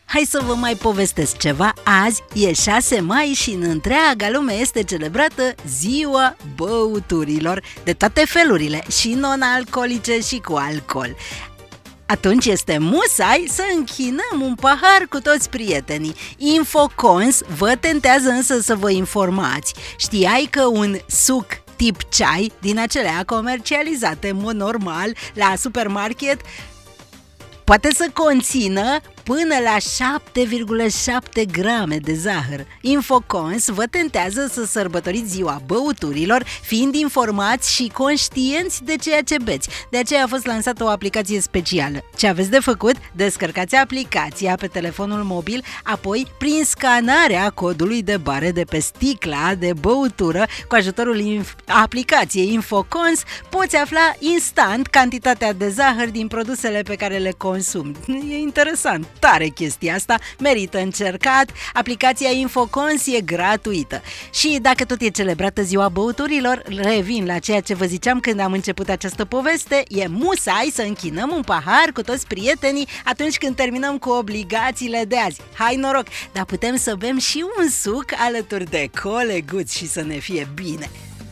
Hai să vă mai povestesc ceva. Azi e 6 mai și în întreaga lume este celebrată Ziua Băuturilor de toate felurile, și non-alcoolice și cu alcool. Atunci este musai să închinăm un pahar cu toți prietenii. Infocons vă tentează însă să vă informați. Știai că un suc tip ceai, din acelea comercializate în mod normal la supermarket, poate să conțină până la 7,7 grame de zahăr. Infocons vă tentează să sărbătoriți Ziua Băuturilor, fiind informați și conștienți de ceea ce beți. De aceea a fost lansată o aplicație specială. Ce aveți de făcut? Descărcați aplicația pe telefonul mobil, apoi, prin scanarea codului de bare de pe sticla de băutură, cu ajutorul aplicației Infocons, poți afla instant cantitatea de zahăr din produsele pe care le consumi. E interesant. Tare chestia asta, merită încercat. Aplicația Infocons e gratuită. Și dacă tot e celebrată Ziua Băuturilor, revin la ceea ce vă ziceam când am început această poveste, e musai să închinăm un pahar cu toți prietenii atunci când terminăm cu obligațiile de azi. Hai noroc, dar putem să bem și un suc alături de coleguți și să ne fie bine.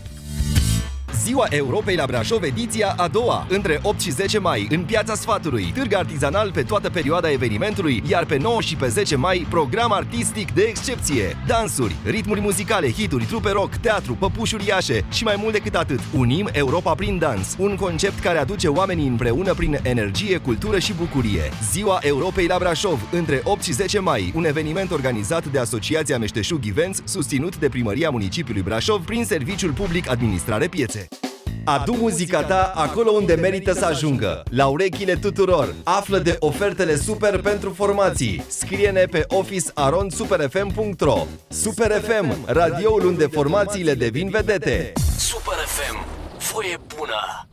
Ziua Europei la Brașov, ediția a doua, între 8 și 10 mai, în Piața Sfatului. Târg artizanal pe toată perioada evenimentului, iar pe 9 și pe 10 mai, program artistic de excepție. Dansuri, ritmuri muzicale, hituri, trupe rock, teatru, păpuși uriașe și mai mult decât atât. Unim Europa prin dans, un concept care aduce oamenii împreună prin energie, cultură și bucurie. Ziua Europei la Brașov, între 8 și 10 mai, un eveniment organizat de Asociația Meșteșug Events, susținut de Primăria Municipiului Brașov prin Serviciul Public Administrare Piețe. Adu muzica ta acolo unde merită să ajungă, la urechile tuturor. Află de ofertele super pentru formații. Scrie-ne pe office@superfm.ro. Super FM, radioul unde formațiile devin vedete. Super FM, voie bună!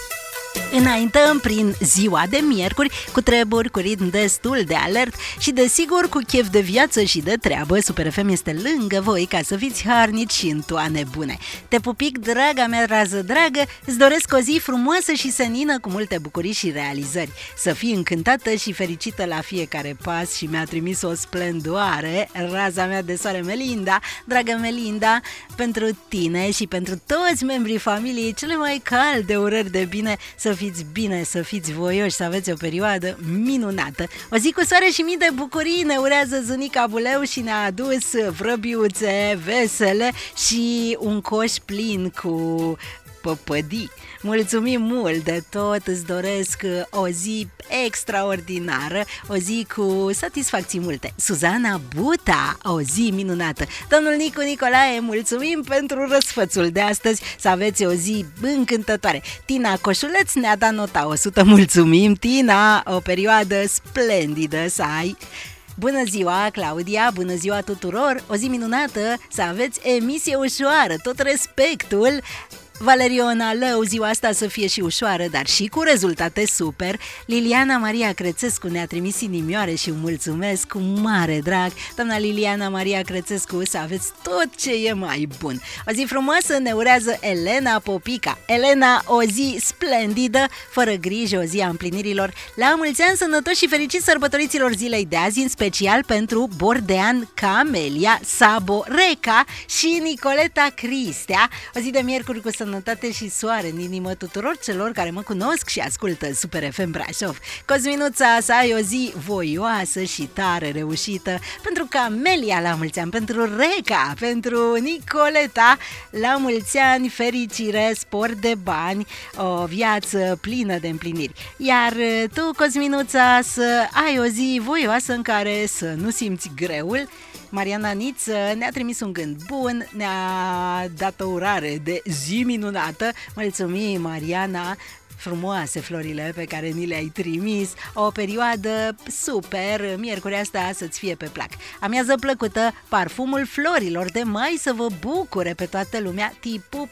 Înaintăm prin ziua de miercuri cu treburi, cu ritm destul de alert și desigur cu chef de viață și de treabă. Super FM este lângă voi ca să fiți harnici și în toane bune. Te pupic, draga mea rază dragă, îți doresc o zi frumoasă și senină cu multe bucurii și realizări. Să fii încântată și fericită la fiecare pas și mi-a trimis o splendoare raza mea de soare Melinda. Dragă Melinda, pentru tine și pentru toți membrii familiei cele mai calde urări de bine, să fiți bine, să fiți voioși, să aveți o perioadă minunată. O zi cu soare și mii de bucurii ne urează Zunica Buleu și ne-a adus vrăbiuțe vesele și un coș plin cu păpădii. Mulțumim mult de tot, îți doresc o zi extraordinară, o zi cu satisfacții multe. Suzana Buta, o zi minunată. Domnul Nicu Nicolae, mulțumim pentru răsfățul de astăzi, să aveți o zi încântătoare. Tina Coșuleț ne-a dat nota 100, mulțumim Tina, o perioadă splendidă să ai. Bună ziua, Claudia, bună ziua tuturor, o zi minunată, să aveți emisie ușoară, tot respectul. Valeriona Lău, ziua asta să fie și ușoară, dar și cu rezultate super. Liliana Maria Crețescu ne-a trimis inimioare și mulțumesc cu mare drag. Doamna Liliana Maria Crețescu, să aveți tot ce e mai bun. O zi frumoasă ne urează Elena Popica. Elena, o zi splendidă, fără grijă, o zi a împlinirilor. La mulți ani sănătoși și fericiți sărbătoriților zilei de azi, în special pentru Bordean Camelia, Sabo Reca și Nicoleta Cristea. O zi de miercuri cu sănătate și soare în inimă tuturor celor care mă cunosc și ascultă Super FM Brașov. Cosminuța, să ai o zi voioasă și tare reușită. Pentru Camelia, la mulți ani, pentru Reca, pentru Nicoleta, la mulți ani, fericire, spor de bani, o viață plină de împliniri. Iar tu, Cosminuța, să ai o zi voioasă în care să nu simți greul. Mariana Niță ne-a trimis un gând bun, ne-a dat o urare de zi minunată. Mulțumim, Mariana! Frumoase florile pe care ni le-ai trimis, o perioadă super, miercurea asta să-ți fie pe plac. Amiază plăcută, parfumul florilor de mai să vă bucure pe toată lumea, tipup,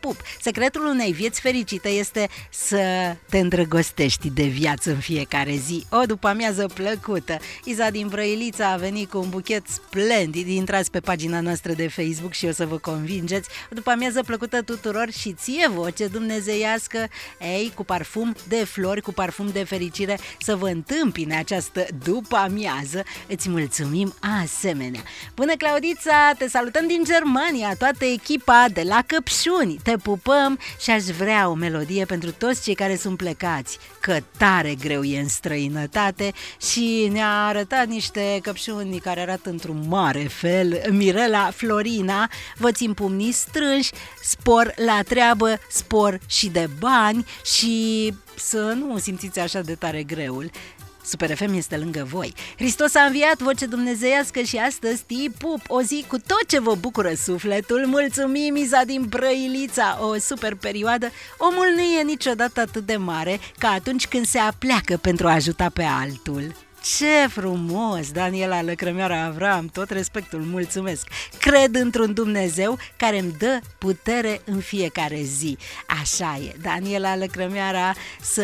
pup. Secretul unei vieți fericite este să te îndrăgostești de viață în fiecare zi. O după-amiază plăcută. Iza din Brăilița a venit cu un buchet splendid. Intrați pe pagina noastră de Facebook și o să vă convingeți. O după-amiază plăcută tuturor și ție voce dumnezeiască, ei, cu parfum de flori, cu parfum de fericire, să vă întâmpine această după-amiază. Îți mulțumim asemenea. Bună, Claudița, te salutăm din Germania, toată echipa de la Căpșuni. Te pupăm și aș vrea o melodie pentru toți cei care sunt plecați, că tare greu e în străinătate și ne-a arătat niște căpșuni care arată într-un mare fel. Mirela Florina, vă-ți împumni strânși, spor la treabă, spor și de bani și să nu simțiți așa de tare greul. Super FM este lângă voi. Hristos a înviat, voce dumnezeiască, și astăzi te pup, o zi cu tot ce vă bucură sufletul. Mulțumim, Iza din Brăilița, o super perioadă. Omul nu e niciodată atât de mare ca atunci când se apleacă pentru a ajuta pe altul. Ce frumos, Daniela Lăcrămioara Avram, tot respectul, mulțumesc. Cred într-un Dumnezeu care îmi dă putere în fiecare zi. Așa e, Daniela Lăcrămioara, să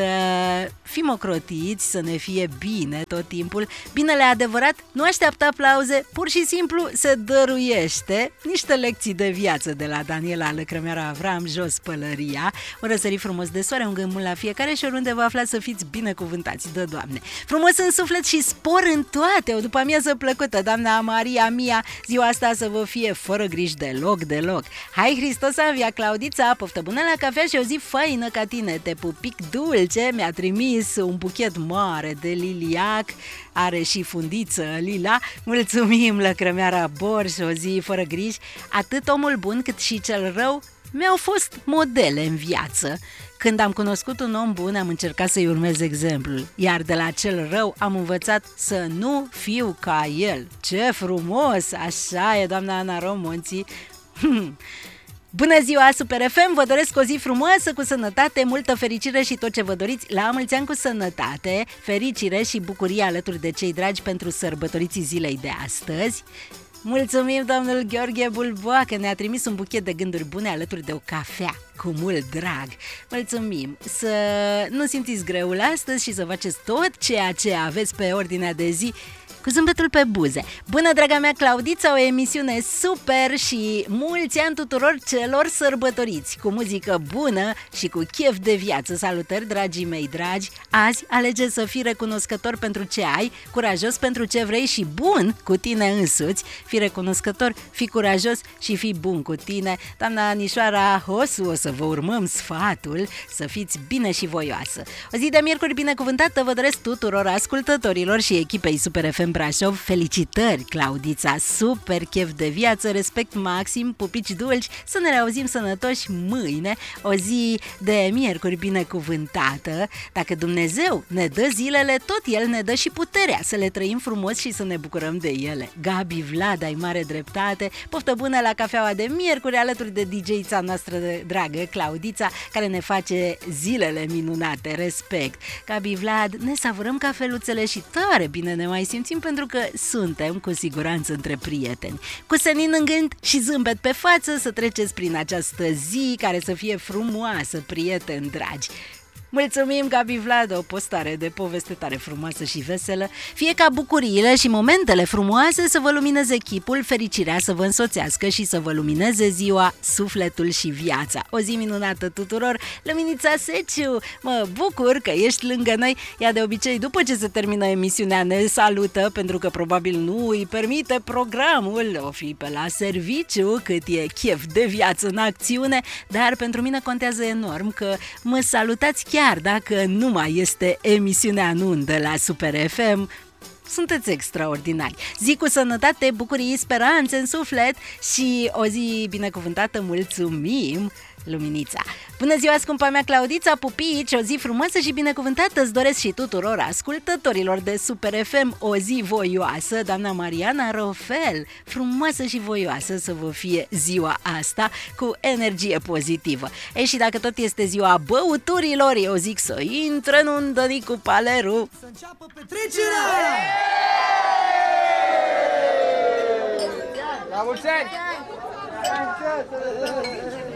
fim ocrotiți, să ne fie bine tot timpul. Binele adevărat nu așteaptă aplauze, pur și simplu se dăruiește. Niște lecții de viață de la Daniela Lăcrămioara Avram, jos pălăria. Un răsărit frumos de soare, un gând la fiecare și oriunde vă aflați să fiți binecuvântați de Doamne. Frumos în suflet și spor în toate, o după-amiază plăcută, doamna Maria Mia, ziua asta să vă fie fără griji deloc. Hai, Hristos a înviat, Claudița, poftă bună la cafea și o zi faină ca tine, te pupic dulce, mi-a trimis un buchet mare de liliac, are și fundiță lila, mulțumim, Lăcrămioara Borș, o zi fără griji. Atât omul bun cât și cel rău mi-au fost modele în viață. Când am cunoscut un om bun, am încercat să-i urmez exemplul, iar de la cel rău am învățat să nu fiu ca el. Ce frumos! Așa e, doamna Ana Romonții. Bună ziua, Super FM! Vă doresc o zi frumoasă, cu sănătate, multă fericire și tot ce vă doriți. La mulți ani cu sănătate, fericire și bucurie alături de cei dragi pentru sărbătoriții zilei de astăzi. Mulțumim, domnul Gheorghe Bulboa, că ne-a trimis un buchet de gânduri bune alături de o cafea, cu mult drag. Mulțumim! Să nu simțiți greul astăzi și să faceți tot ceea ce aveți pe ordinea de zi cu zâmbetul pe buze. Bună, draga mea Claudița, o emisiune super și mulți ani tuturor celor sărbătoriți, cu muzică bună și cu chef de viață. Salutări, dragii mei dragi! Azi alege să fii recunoscător pentru ce ai, curajos pentru ce vrei și bun cu tine însuți. Fii recunoscător, fii curajos și fii bun cu tine. Doamna Anișoara Hosu, o să vă urmăm sfatul să fiți bine și voioasă. O zi de miercuri binecuvântată vă doresc tuturor ascultătorilor și echipei Super FM Brașov. Felicitări, Claudița, super chef de viață, respect maxim, pupici dulci, să ne reauzim sănătoși mâine, o zi de miercuri binecuvântată. Dacă Dumnezeu ne dă zilele, tot El ne dă și puterea să le trăim frumos și să ne bucurăm de ele. Gabi Vlad, ai mare dreptate, poftă bună la cafeaua de miercuri alături de DJ-ița noastră dragă, Claudița, care ne face zilele minunate, respect. Gabi Vlad, ne savurăm cafeluțele și tare bine ne mai simțim pentru că suntem cu siguranță între prieteni. Cu senin în gând și zâmbet pe față să treceți prin această zi care să fie frumoasă, prieteni dragi. Mulțumim, Gabi Vlad, o postare de poveste tare frumoasă și veselă. Fie ca bucuriile și momentele frumoase să vă lumineze chipul, fericirea să vă însoțească și să vă lumineze ziua, sufletul și viața. O zi minunată tuturor. Luminița Seciu, mă bucur că ești lângă noi. Ea de obicei, după ce se termină emisiunea, ne salută, pentru că probabil nu îi permite programul, o fi pe la serviciu, cât e chef de viață în acțiune, dar pentru mine contează enorm că mă salutați chiar dacă nu mai este emisiunea în undă la Super FM. Sunteți extraordinari. Zi cu sănătate, bucurii, speranțe în suflet și o zi binecuvântată. Mulțumim, Luminița. Bună ziua, scumpa mea Claudița, pupici, o zi frumoasă și binecuvântată îți doresc și tuturor ascultătorilor de Super FM, o zi voioasă. Doamna Mariana Rofel, frumoasă și voioasă să vă fie ziua asta, cu energie pozitivă. E, și dacă tot este ziua băuturilor, eu zic să intre în undă cu paleru. Să înceapă petrecerea! La mulți ani!